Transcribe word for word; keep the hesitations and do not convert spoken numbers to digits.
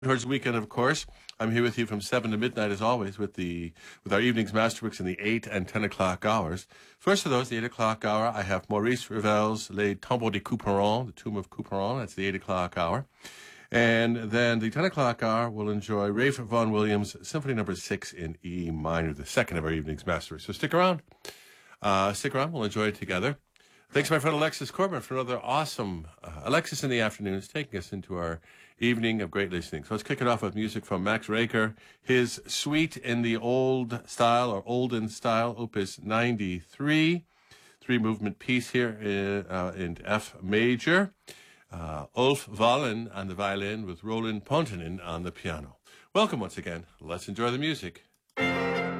Towards the weekend, of course. I'm here with you from seven to midnight, as always, with the with our evenings masterworks in the eight and ten o'clock hours. First of those, the eight o'clock hour, I have Maurice Ravel's Les Tombeaux de Couperin, the Tomb of Couperin. That's the eight o'clock hour. And then the ten o'clock hour, we'll enjoy Ralph Vaughan Williams' Symphony Number Six in E minor, the second of our evenings masterworks. So stick around. Uh, stick around. We'll enjoy it together. Thanks, my friend Alexis Corbin, for another awesome uh, Alexis in the Afternoon is taking us into our evening of great listening. So let's kick it off with music from Max Reger, his suite in the old style or olden style, Opus ninety-three, three movement piece here in, uh, in F major. Uh, Ulf Wallen on the violin with Roland Pontonen on the piano. Welcome once again. Let's enjoy the music.